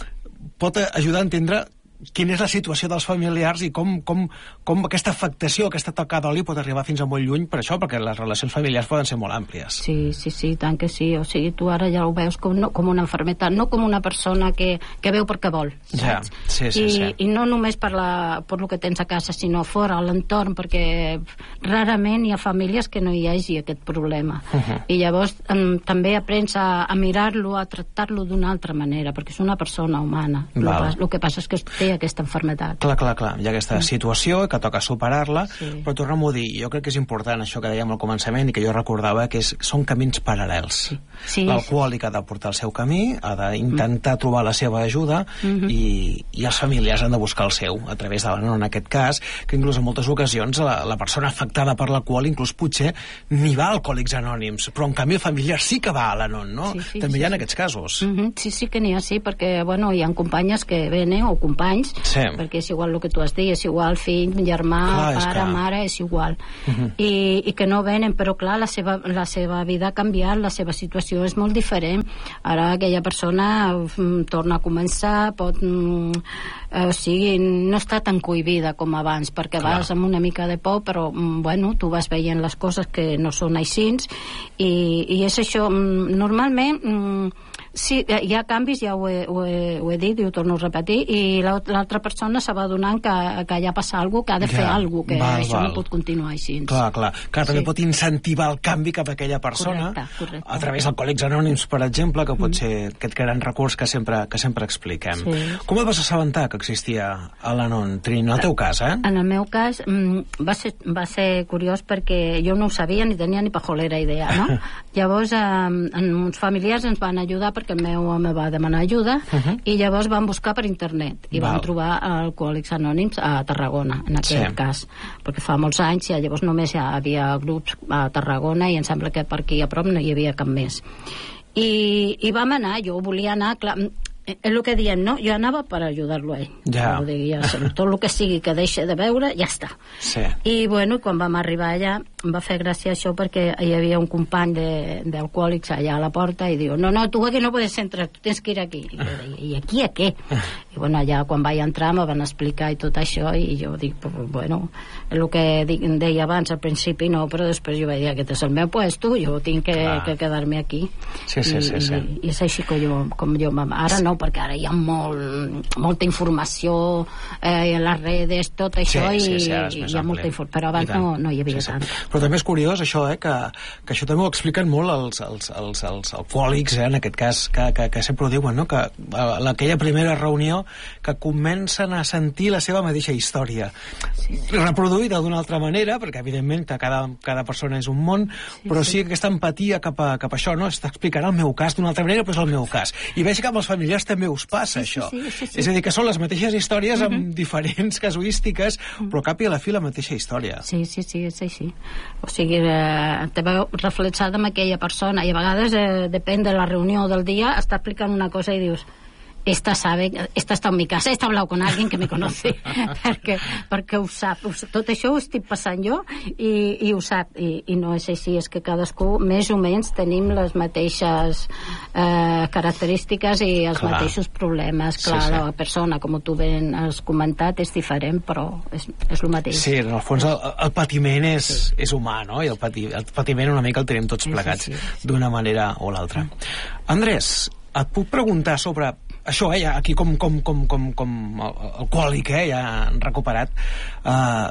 pot ajudar a entendre quina és la situació dels familiars i com, com, com aquesta afectació, aquesta toca d'oli pot arribar fins a molt lluny per això, perquè les relacions familiars poden ser molt àmplies. Sí, sí, sí, tant que sí. O sigui, tu ara ja ho veus com, no, com una malaltia, no com una persona que, que veu perquè vol, saps? Ja, sí, sí, I, sí. I no només per, la, per lo que tens a casa, sinó fora, a l'entorn, perquè rarament hi ha famílies que no hi hagi aquest problema. Uh -huh. I llavors um, també aprens a, a mirar-lo, a tractar-lo d'una altra manera, perquè és una persona humana. El que passa és que té aquesta malaltia. Clar, clar, clar. Hi ha aquesta situació que toca superar-la, sí. però tornem-ho a dir, jo crec que és important això que dèiem al començament i que jo recordava, que és, són camins paral·lels. Sí. Sí. L'alcohòlic ha de portar el seu camí, ha d'intentar mm. trobar la seva ajuda mm-hmm. i, i els familiars han de buscar el seu, a través de l'Anon, en aquest cas, que inclús en moltes ocasions la, la persona afectada per l'alcohol inclús potser ni va a Alcohòlics Anònims, però en canvi el familiar sí que va a l'Anon, no? Sí, sí, també sí, hi ha sí. aquests casos. Mm-hmm. Sí, sí que n'hi ha, sí, perquè bueno, hi ha companyes que venen, o companys, sí. perquè és igual el que tu has dit, és igual fill, germà, clar, pare, que... mare, és igual. Uh-huh. I, I que no venen, però clar, la seva, la seva vida ha canviat, la seva situació és molt diferent. Ara aquella persona um, torna a començar, pot... Um, eh, o sigui, no està tan cohibida com abans, perquè clar. Vas amb una mica de por, però um, bueno, tu vas veient les coses que no són així, i, i és això, um, normalment... Um, sí, hi ha canvis, ja ho he, ho he, ho he dit i ho torno a repetir, i l'altra persona se va donant que, que ja passa alguna cosa, que ha de ja, fer alguna cosa, que val, això val. No pot continuar així. Clar, clar. clar també sí. pot incentivar el canvi cap a aquella persona, correcte, correcte. A través d'Alcohòlics Anònims, per exemple, que pot mm. ser aquest gran recurs que sempre, que sempre expliquem. Sí. Com et vas assabentar que existia a l'Anon, Trini? En el teu cas, eh? En el meu cas va ser, va ser curiós perquè jo no ho sabia ni tenia ni pajolera idea, no? Llavors, eh, uns familiars ens van ajudar perquè el meu home va demanar ajuda uh -huh. i llavors van buscar per internet i Val. Van trobar Alcohòlics Anònims a Tarragona, en aquest sí. cas, perquè fa molts anys ja llavors només hi havia grups a Tarragona i em sembla que per aquí a prop no hi havia cap més. I, i vam anar, jo volia anar, clar, és el que diem, no? Jo anava per ajudar-lo a ell. Ja. Jo diria, tot el que sigui que deixi de veure, ja està. Sí. I, bueno, quan vam arribar allà, em va fer gràcia això perquè hi havia un company d'alcohòlics allà a la porta i diu, no, no, tu aquí no podes entrar, tu tens que ir aquí. I jo deia, i aquí a què? I, bueno, allà quan vaig entrar me van explicar i tot això i jo dic, bueno, el que deia abans al principi no, però després jo vaig dir, aquest és el meu puesto, jo tinc que, que quedar-me aquí. Sí, sí, I, sí, sí. I, i és així que jo, com jo, ara no, perquè ara hi ha molt, molta informació eh, en les redes, tot això, sí, sí, sí, i hi ha molta informació, però abans no, no hi havia sí, sí. tant. Però també és curiós això, eh, que, que això també ho expliquen molt els, els, els, els alcohòlics, eh, en aquest cas, que, que, que sempre ho diuen, no? Que a aquella primera reunió que comencen a sentir la seva mateixa història, sí, sí. reproduïda d'una altra manera, perquè evidentment cada, cada persona és un món, sí, però sí, sí aquesta empatia cap a, cap a això, no? Està explicant el meu cas d'una altra manera, però és el meu cas. I veig que amb els familiars també us passa sí, això. Sí, sí, sí, sí. És a dir, que són les mateixes històries uh -huh. amb diferents casuístiques, uh -huh. però cap i a la fi la mateixa història. Sí, sí, sí, és així. O sigui, eh, te veu reflexada amb aquella persona i a vegades, eh, depèn de la reunió del dia, està explicant una cosa i dius, esta sabe, esta està en mi casa, esta ha hablado con alguien que me conoce perquè, perquè ho sap, tot això ho estic passant jo i, i ho sap, I, i no és així, és que cadascú més o menys tenim les mateixes eh, característiques i els clar. mateixos problemes, clar, sí, sí. la persona, com tu ben has comentat, és diferent, però és, és el mateix. Sí, en el fons el, el patiment és, sí. és humà, no? I el, pati, el patiment una mica el tenim tots plegats, sí, sí, sí, sí. d'una manera o l'altra. Andrés, et puc preguntar sobre això, eh, ja aquí com, com, com, com, com alcohòlic, eh, ja recuperat, eh,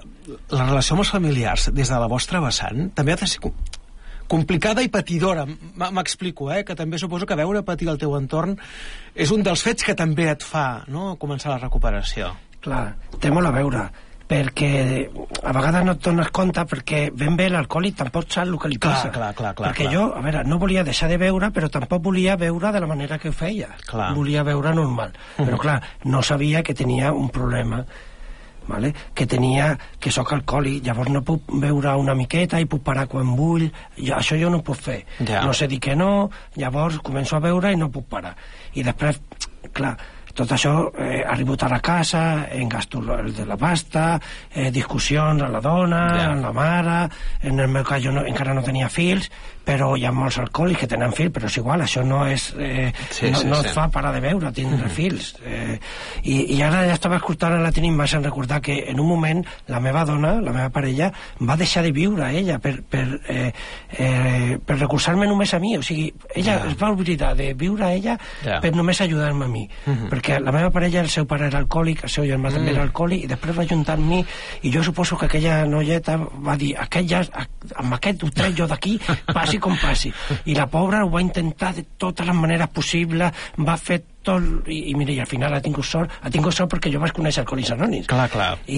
la relació amb els familiars des de la vostra vessant també ha de ser complicada i patidora. M'explico, eh, que també suposo que veure patir el teu entorn és un dels fets que també et fa, no?, començar la recuperació. Clar, té molt a veure, perquè a vegades no et dones compte perquè ben bé l'alcohòlic tampoc sap el que li passa. Clar, clar, clar, perquè clar. jo, a veure, no volia deixar de beure, però tampoc volia beure de la manera que ho feia. Clar. Volia beure normal. Uh-huh. Però clar, no sabia que tenia un problema, vale? Que tenia, que sóc alcohòlic, llavors no puc beure una miqueta i puc parar quan vull, jo, això jo no puc fer. Ja. No sé dir que no, llavors començo a beure i no puc parar. I després, clar, tot això eh, ha arribat a la casa, en gastos de la pasta, eh, discussions amb la dona, yeah. amb la mare. En el meu cas jo no, encara no tenia fills, però hi ha molts alcohòlics que tenen fills, però és igual, això no és eh, sí, no, sí, no sí. et fa parar de veure, tindre mm. fills. Eh, i, I ara ja estava escoltant la Trini, em vaig recordar que en un moment la meva dona, la meva parella, va deixar de viure a ella per, per, eh, eh, per recolzar-me només a mi. O sigui, ella yeah. es va oblidar de viure a ella yeah. per només ajudar-me a mi. Mm -hmm. Perquè la meva parella, el seu pare era alcohòlic, el seu germà mm. també era alcohòlic, i després va juntar amb mi, i jo suposo que aquella noieta va dir, aquella, amb aquest ho trec jo d'aquí, passi com passi. I la pobra ho va intentar de totes les maneres possibles, va fer tot, i, i mira, i al final ha tingut sort, ha tingut sort perquè jo vaig conèixer Alcohòlics Anònims. Clar, clar. I,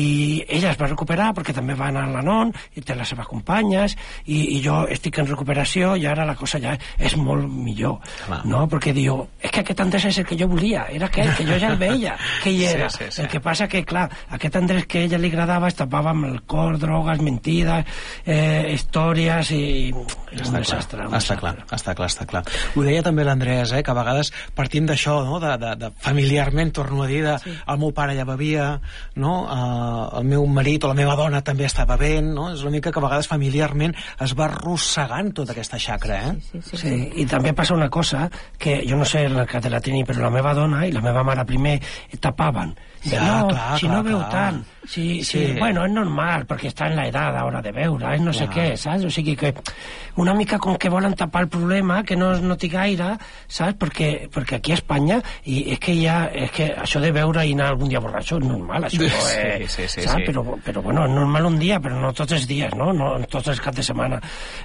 i ella es va recuperar perquè també va anar a l'Anon i té les seves companyes, i, i jo estic en recuperació i ara la cosa ja és molt millor, clar. No? Perquè diu, és que aquest Andrés és el que jo volia, era aquell, que jo ja el veia, que hi era. Sí, sí, sí. El que passa que, clar, aquest Andrés que a ella li agradava es tapava amb alcohol, drogues, mentides, eh, històries i... És un desastre. Un està clar, està clar, està clar. Ho deia també l'Andrés, eh, que a vegades partim d'això, no? de, de, de familiarment, torno a dir, de, sí. el meu pare ja bevia, no? uh, el meu marit o la meva dona també estava bevent, no? És una mica que a vegades familiarment es va arrossegant tota aquesta xacra, eh? Sí, sí, sí, sí. sí. I també passa una cosa, que jo no sé el que te la teni, però la meva dona i la meva mare primer tapaven. De, ja, no, clar, si clar, no veu clar. tant, si, sí. si, bueno, és normal, perquè està en l'edat ara de veure, és no sé clar. què, saps? O sigui que una mica com que volen tapar el problema, que no es noti gaire, saps? Perquè, perquè aquí a Espanya, i és que ja, és que això de veure i anar algun dia borratxo és normal, això no és, sí, sí, sí, saps? Sí. Però, però bueno, és normal un dia, però no tots els dies, no? No tots els caps de setmana.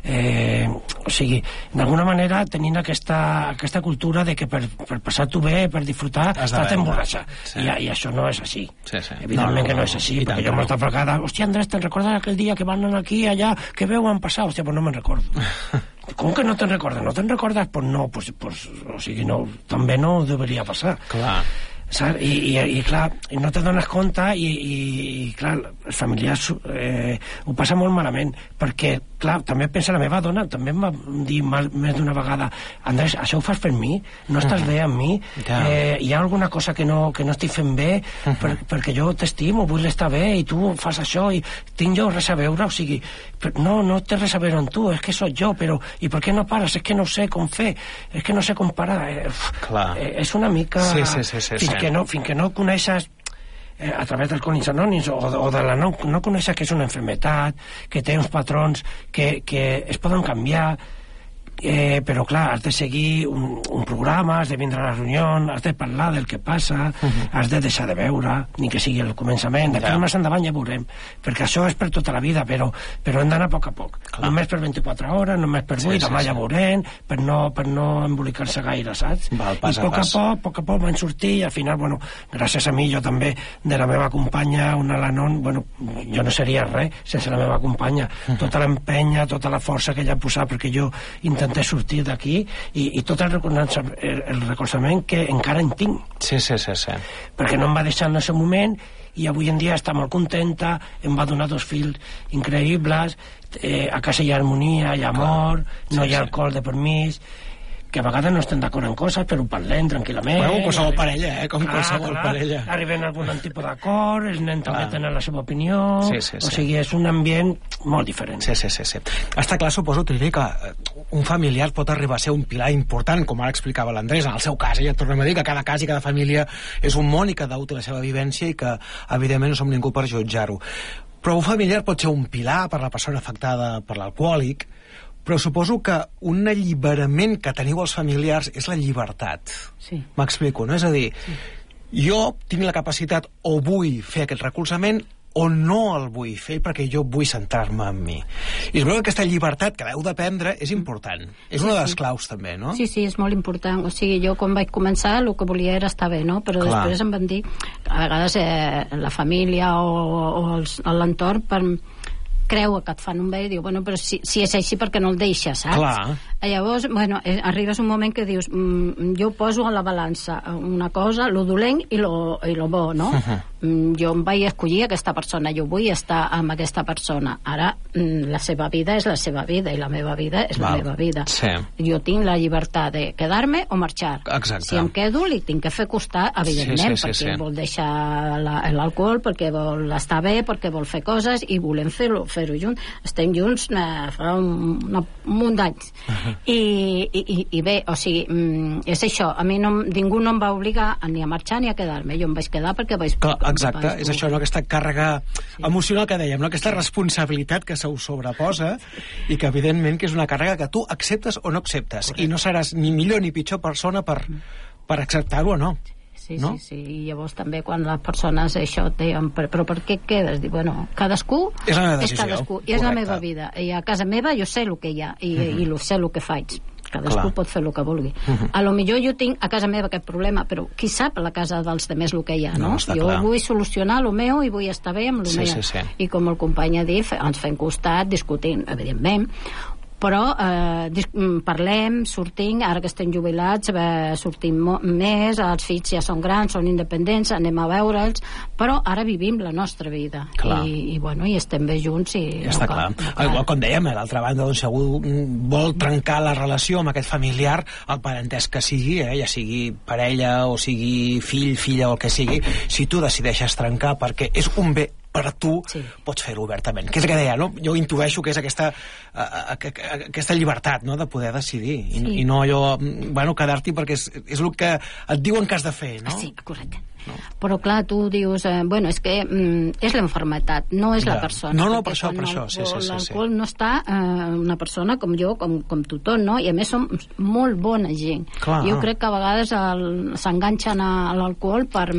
Eh, o sigui, d'alguna manera tenint aquesta, aquesta cultura de que per, per passar-t'ho bé, per disfrutar, estàs emborratxa. Sí. I, I això no és així. Sí, sí. Evidentment no, no, que no és així, perquè jo no. molta vegada, hòstia, Andrés, te'n recordes aquell dia que van anar aquí, allà, que veuen passar? Hòstia, pues no me'n recordo. Com que no te'n recordes? No te'n recordes? Pues no, pues, pues, o sigui, no, també no deveria passar. Clar. Saps? I, i, i clar, no te dones compte i, i, i clar, els familiars eh, ho passa molt malament, perquè clar, també pensa la meva dona, també em va dir mal, més d'una vegada, Andrés, això ho fas per mi? No estàs bé amb mi? Eh, hi ha alguna cosa que no, que no estic fent bé? Per, perquè jo t'estimo, vull estar bé i tu fas això i tinc jo res a veure? O sigui, no, no té res a veure amb tu, és que sóc jo, però i per què no pares? És que no sé com fer, és que no sé com parar. Eh, clar. Eh, és una mica... Sí, sí, sí, sí, fins, sí. Que no, fins que no coneixes eh, a través dels Alcohòlics Anònims o, o de la no, no coneixes que és una enfermetat, que té uns patrons que, que es poden canviar, eh, però clar, has de seguir un, un programa, has de vindre a la reunió, has de parlar del que passa, uh -huh. has de deixar de veure, ni que sigui el començament, d'aquí yeah. més endavant ja veurem, perquè això és per tota la vida, però, però hem d'anar a poc a poc, clar. Només per vint-i-quatre hores, només per vuit, sí, demà sí, ja sí. veurem, per no, per no embolicar-se gaire, saps? Val, pas I a poc a, pas. a poc, a poc a poc van sortir, i al final, bueno, gràcies a mi, jo també, de la meva companya, una Lanon, bueno, jo no seria res sense la meva companya, uh -huh. tota l'empenya, tota la força que ella ha posat perquè jo intenté sortir d'aquí i, i tot el recolzament, el, el recolzament que encara en tinc. Sí, sí, sí, sí. Perquè no em va deixar en el seu moment i avui en dia està molt contenta, em va donar dos fills increïbles, eh, a casa hi ha harmonia, hi ha amor, sí, no hi ha alcohol de permís, que a vegades no estem d'acord en coses, però ho parlem tranquil·lament. Bueno, qualsevol parella, eh? Com clar, qualsevol clar, parella. Arriben a algun tipus d'acord, els nens també tenen la seva opinió, sí, sí, sí. o sigui, és un ambient molt diferent. Sí, sí, sí, sí. Està clar, suposo, Trini, que un familiar pot arribar a ser un pilar important, com ara explicava l'Andrés, en el seu cas, ja et tornem a dir que cada cas i cada família és un món i cada un té la seva vivència i que, evidentment, no som ningú per jutjar-ho. Però un familiar pot ser un pilar per la persona afectada per l'alcohòlic, però suposo que un alliberament que teniu els familiars és la llibertat. Sí. M'explico, no? És a dir, sí. jo tinc la capacitat o vull fer aquest recolzament o no el vull fer perquè jo vull centrar-me en mi. I es veu que aquesta llibertat que heu de prendre és important. És una de les claus, també, no? Sí, sí, és molt important. O sigui, jo quan vaig començar el que volia era estar bé, no? Però clar. Després em van dir, a vegades eh, la família o, o l'entorn per... creu que et fan un bé i diu, bueno, però si, si és així perquè no el deixes, saps? Clar. Llavors, bueno, eh, arribes un moment que dius mm, jo poso a la balança una cosa, lo dolent i lo, i lo bo, no? Uh-huh. Mm, jo em vaig escollir aquesta persona, jo vull estar amb aquesta persona. Ara, mm, la seva vida és la seva vida i la meva vida és Val. la meva vida. Sí. Jo tinc la llibertat de quedar-me o marxar. Exacte. Si em quedo, li tinc que fer costar, evidentment, sí, sí, sí, perquè sí. vol deixar l'alcohol, perquè vol estar bé, perquè vol fer coses i volem fer-ho fer junts. Estem junts eh, fa un, una, un munt d'anys. Uh-huh. I, i, i bé, o sigui, mm, és això, a mi no, ningú no em va obligar ni a marxar ni a quedar-me, jo em vaig quedar perquè vaig... Clar, exacte, vaig... és això, no? Aquesta càrrega sí. emocional que dèiem, no? Aquesta responsabilitat que se us sobreposa i que evidentment que és una càrrega que tu acceptes o no acceptes. Correcte. I no seràs ni millor ni pitjor persona per, per acceptar-ho o no. Sí, no? sí, sí, i llavors també quan les persones això et deien, però, però per què et quedes? Dic, bueno, cadascú és, la és cadascú, i és la meva vida, i a casa meva jo sé el que hi ha i, uh-huh. i lo sé el que faig, cadascú Clar. pot fer el que vulgui. Uh-huh. A lo millor jo tinc a casa meva aquest problema, però qui sap a la casa dels demés el que hi ha, no? no jo clar. vull solucionar el meu i vull estar bé amb el sí, meu. Sí, sí. I com el company ha dit, ens fem costat, discutint, evidentment, però eh, parlem, sortim, ara que estem jubilats eh, sortim més, els fills ja són grans, són independents, anem a veure'ls, però ara vivim la nostra vida I, i, bueno, i estem bé junts i ja està clar, clar. Com dèiem, a l'altra banda doncs, si algú vol trencar la relació amb aquest familiar, el parentès que sigui, eh, ja sigui parella o sigui fill, filla o el que sigui, si tu decideixes trencar perquè és un bé per tu, sí. pots fer-ho obertament. Què és el que deia, no? Jo intueixo que és aquesta, uh, aquesta llibertat, no?, de poder decidir. I, sí. i no allò, bueno, quedar-t'hi perquè és, és el que et diuen que has de fer, no? Sí, correcte. No. Però clar, tu dius, eh, bueno, és que mm, és l'enfermetat, no és ja. la persona. No, no, per això, per això. Sí, sí, sí, l'alcohol sí. no està eh, una persona com jo, com, com tothom, no? I a més som molt bona gent. Clar. Jo crec que a vegades s'enganxen a l'alcohol per...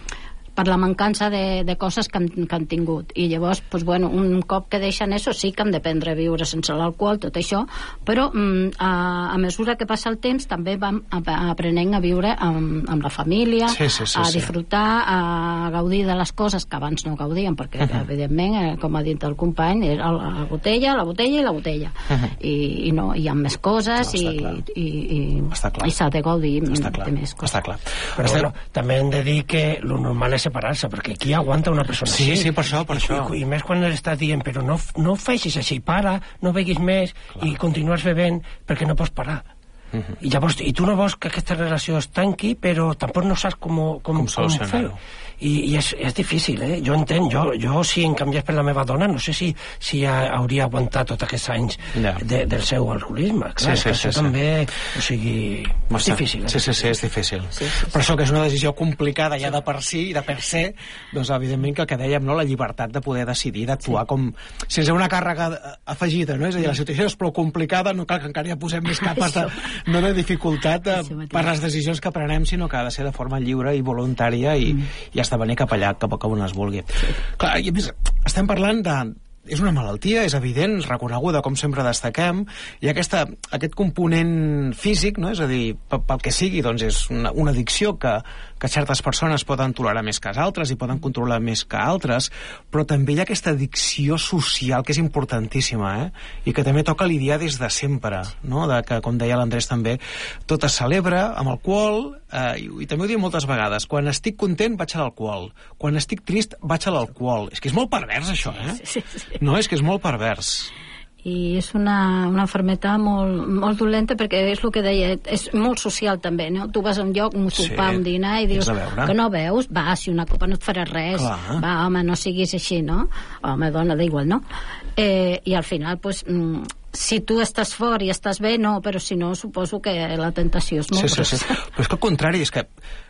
per la mancança de, de coses que han, que han tingut i llavors, pues, bueno, un cop que deixen això sí que han d'aprendre a viure sense l'alcohol, tot això, però mm, a, a mesura que passa el temps també vam aprenent a viure amb, amb la família, sí, sí, sí, a sí. disfrutar, a gaudir de les coses que abans no gaudíem, perquè uh-huh. evidentment, eh, com ha dit el company, era la botella, la botella i la botella uh-huh. I, i no, hi ha més coses no, i, i, i, i s'ha de gaudir està clar. de més coses. Està clar. Però està... bueno, també hem de dir que lo normal és separar-se, perquè qui aguanta una persona sí, així? Sí, per això, per I, això. I, i més quan l'estàs dient, però no, no facis així, para, no beguis més Clar. i continues bevent perquè no pots parar. Uh-huh. I llavors, i tu no vols que aquesta relació es tanqui, però tampoc no saps com, com, com, com fer-ho. I, i és, és difícil, eh? Jo entenc, jo, jo si em canviés per la meva dona, no sé si, si hauria aguantat tots aquests anys yeah. de, del seu alcoholisme. Clar, sí, sí, sí, sí. també, o sigui, és difícil. Eh? Sí, sí, sí, és difícil. Sí, sí, sí. Per això que és una decisió complicada ja de per si, de per se, doncs evidentment que el que dèiem, no? La llibertat de poder decidir, d'actuar sí. com sense una càrrega afegida, no? És a dir, la situació és prou complicada, no cal que encara ja posem més capes de, no de dificultat eh, per les decisions que prenem, sinó que ha de ser de forma lliure i voluntària i, mm. i has de venir cap allà, cap a on es vulgui. Clar, i a més, estem parlant de... És una malaltia, és evident, reconeguda, com sempre destaquem, i aquesta, aquest component físic, no? És a dir, pel que sigui, doncs és una, una addicció que, que certes persones poden tolerar més que altres i poden controlar més que altres, però també hi ha aquesta addicció social que és importantíssima, eh? I que també toca lidiar des de sempre, no? De que, com deia l'Andrés també, tot es celebra amb alcohol, eh, i, i també ho dic moltes vegades, quan estic content vaig a l'alcohol, quan estic trist vaig a l'alcohol. És que és molt pervers, això, eh? Sí, sí, sí. No, és que és molt pervers. I és una, una malaltia molt, molt dolenta perquè és el que deia, és molt social també, no? Tu vas a un lloc, un sopar, sí, un dinar i dius que no veus, va, si una copa no et farà res. Clar. Va, home, no siguis així, no? Home, dona, da igual, no? Eh, I al final, pues, mm, si tu estàs fort i estàs bé, no, però si no, suposo que la tentació és molt sí, sí, sí. Però és que al contrari, és que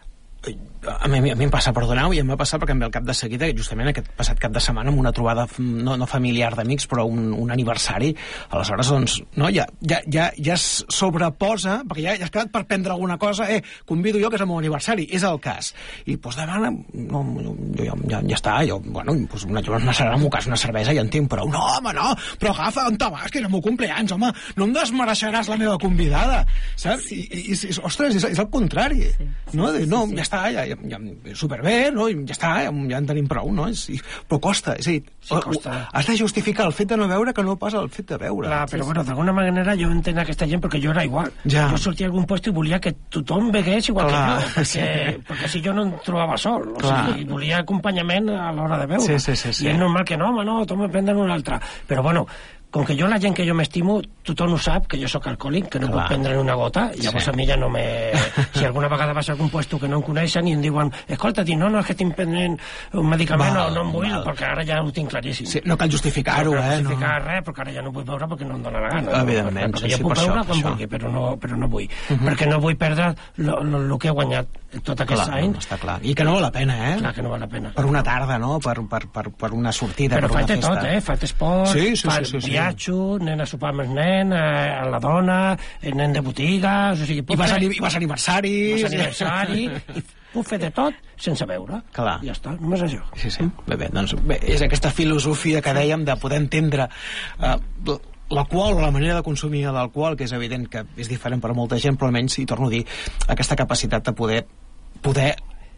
a mi, a mi em passa, perdoneu, i em va passar perquè em ve el cap de seguida, justament aquest passat cap de setmana amb una trobada no, no familiar d'amics, però un, un aniversari, aleshores doncs no, ja, ja, ja, ja es sobreposa perquè ja, ja has quedat per prendre alguna cosa, eh, convido jo que és el meu aniversari, és el cas i doncs demana, no, jo, ja, ja, ja està, jo, bueno, doncs una, una, una, una, una cervesa ja en tinc, però no, home, no, però agafa, on te vas, que és el meu compleanys, home, no em desmereixeràs la meva convidada, saps? I, i, i ostres, és, és el contrari, sí, sí, no, sí, no, sí. Ja està, està, ja, ja, ja superbé, no? I ja està, ja, ja en tenim prou, no? És, però costa, és a dir, Sí, costa. has de justificar el fet de no veure que no passa el fet de veure. Clar, però bueno, d'alguna manera jo entenc aquesta gent perquè jo era igual. Ja. Jo sortia a algun puesto i volia que tothom vegués igual Clar, que jo, perquè, sí. perquè si jo no em trobava sol, o Clar. sigui, volia acompanyament a l'hora de veure. Sí, sí, sí, sí. I és normal que no, home, no, tu me prenen un altre. Però bueno, com que jo la gent que jo m'estimo, tothom ho sap, que jo sóc alcohòlic, que no Clar. puc prendre una gota, llavors Sí. a mi ja no me... Si alguna vegada vas a algun puesto que no em coneixen i em diuen, escolta, dic, no, no, és que tinc prenent un medicament, Val, no, no em vull, val. perquè ara ja ho tinc claríssim. Sí, no cal justificar-ho, no eh? cal No. justificar res, perquè ara ja no vull veure perquè no em dóna la gana. Evidentment, no? sí, Perquè sí, jo puc per això, veure per quan això. vulgui, però no, però no vull. Uh -huh. Perquè no vull perdre el que he guanyat tot aquest Clar, any. està clar. I que no val la pena, eh? Clar que no val la pena. Per una tarda, no? Per, per, per, per una sortida, Però per una faig de festa. tot, eh? Faig esport, Sí, sí, faig sí, sí, sí. viatjo, anem a sopar amb el nen, a, a la dona, anem de botigues... O sigui, I puc vas, fer- ani- i vas a aniversaris... vas a aniversari, i puc fer de tot sense veure. Clar. Ja està, només això. Sí, sí. Bé, bé, doncs bé, és aquesta filosofia que dèiem de poder entendre eh, l'alcohol o la manera de consumir l'alcohol, que és evident que és diferent per a molta gent, però almenys, i torno a dir, aquesta capacitat de poder poder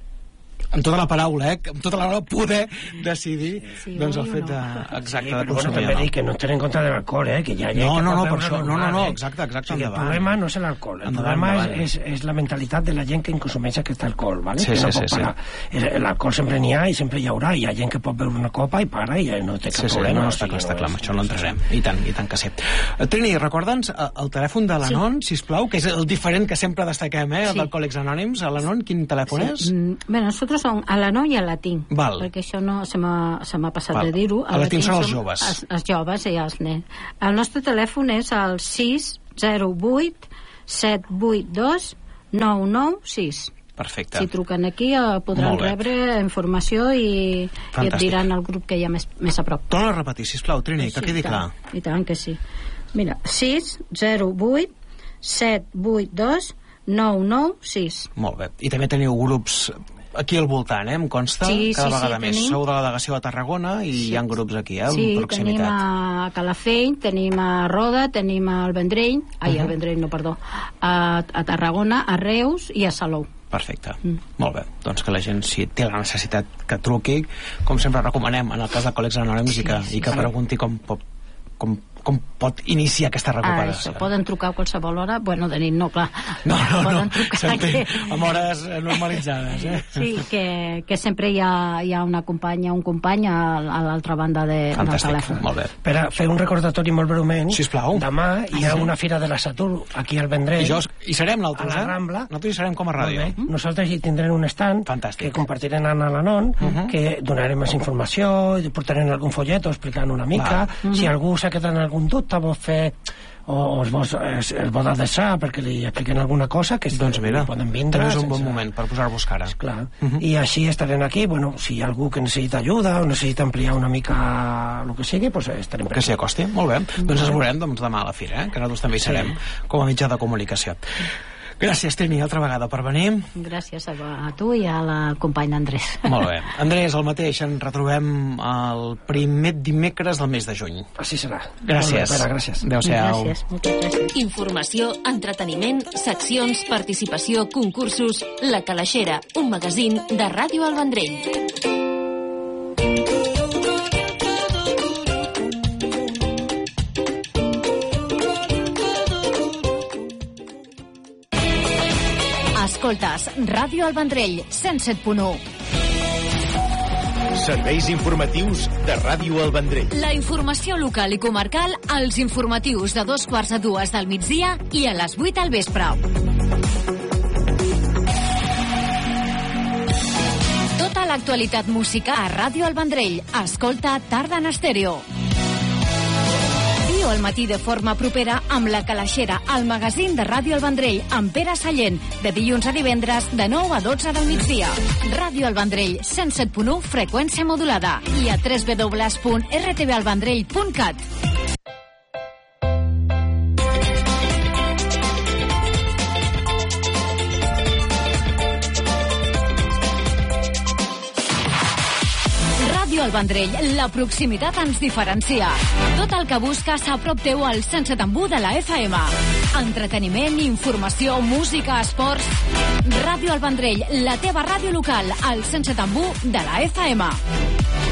amb tota la paraula, eh? Amb tota la paraula, poder decidir Sí, doncs el oi o fet no? de, exacte, Sí, de però bueno, consumir. també no? dic que no estem en contra de l'alcohol, eh? Que hi ha gent No, que no, pot no, per beure això, no, no, normal, no, eh? exacte, exacte, O sigui, el endavant. problema no és l'alcohol, el Endavant, problema endavant. és, és, és la mentalitat de la gent que consumeix aquest alcohol, ¿vale? Sí, que sí, no sí, pot sí. parar. Eh, L'alcohol sempre n'hi ha i sempre hi haurà. Hi ha gent que pot beure una copa i para i ja no té cap Sí, sí, problema. no, o està sigui, clar, està clar, amb és- això no entrarem. I tant, i tant que sí. Eh, Trini, recorda'ns eh, el telèfon de l'Anon, sí. sisplau, que és el diferent que sempre destaquem, eh, el Sí. d'Alcohòlics Anònims. A l'Anon, quin telèfon és? Sí. Mm, Bé, nosotros son a la no i a la tinc, Val. perquè això no se m'ha se m'ha passat Val. de dir-ho. A la tinc són els som joves. Els, els joves i els nens. El nostre telèfon és el sis zero vuit set vuit dos nou nou sis. Perfecte. Si truquen aquí eh, podran Molt bé. rebre informació i, i et Fantàstic. diran el grup que hi ha més, més a prop. Torna a repetir, sisplau, Trini, que Sí, quedi i tant, clar. I tant que sí. Mira, sis zero vuit set vuit dos nou nou sis. Molt bé. I també teniu grups aquí al voltant, eh? Em consta, Sí, cada sí, vegada sí, més. tenim. Sou de la delegació de Tarragona i Sí. hi ha grups aquí, eh? Sí, en proximitat. tenim a Calafell, tenim a Roda, tenim al Vendrell, ai, al Vendrell no, perdó, a, a Tarragona, a Reus i a Salou. Perfecte. Mm. Molt bé. Doncs que la gent, si té la necessitat, que truqui, com sempre recomanem, en el cas d'Alcohòlics Anònims, Sí, i que, sí, i que sí. pregunti com pot, com, com pot iniciar aquesta Ah, recuperació. això, poden trucar a qualsevol hora, bueno, de nit no, clar. No, no, no, Poden trucar s'entén, que- amb hores eh, normalitzades, eh? Sí, que, que sempre hi ha, hi ha una companya, un company a, a l'altra banda de, del Fantàstic, telèfon. molt bé. Per a fer un recordatori molt breument, Sisplau. demà hi ha una fira de la Satur aquí al Vendrell. I jo, hi serem nosaltres, A la eh? Rambla. Nosaltres hi serem com a Molt ràdio. bé. Nosaltres hi tindrem un stand Fantàstic. que compartirem a l'Anon, que donarem més informació, i portarem algun folleto explicant una mica. Si algú s'ha quedat en algun dubte, vol fer o es vol, es, es vol adreçar perquè li expliquen alguna cosa, que Doncs mira, poden vindre. també és un bon sense- moment per posar-vos cara. Clar. I així estarem aquí. Bueno, si hi ha algú que necessita ajuda o necessita ampliar una mica el que sigui, doncs estarem per Que s'hi acosti, molt bé. Doncs ens veurem doncs, demà a la fira, eh? Que nosaltres també hi serem com a mitjà de comunicació. Gràcies, Trini, altra vegada per venir. Gràcies a, a tu i a la companya Andrés. Molt bé. Andrés, el mateix, ens retrobem el primer dimecres del mes de juny. Així serà. Gràcies. Molt bé, Pere, gràcies. Adéu-siau. Gràcies, moltes gràcies. Informació, entreteniment, seccions, participació, concursos... La Calaixera, un magazín de Ràdio El Vendrell. Escoltes, Ràdio El Vendrell, cent set punt u. Serveis informatius de Ràdio El Vendrell. La informació local i comarcal als informatius de dos quarts a dues del migdia i a les vuit al vespre. Tota l'actualitat musical a Ràdio El Vendrell. Escolta Tarda en Estèreo. Viu al matí de forma propera amb La Calaixera, el magazín de Ràdio El Vendrell, amb Pere Sallent, de dilluns a divendres, de nou a dotze del migdia. Ràdio El Vendrell, cent set punt u, freqüència modulada, i a w w w punt r t v el vendrell punt cat. Ràdio Ràdio El Vendrell, la proximitat ens diferencia. Tot el que busques a prop teu al Sense Tambú de la F M. Entreteniment, informació, música, esports... Ràdio El Vendrell, la teva ràdio local, al Sense Tambú de la F M.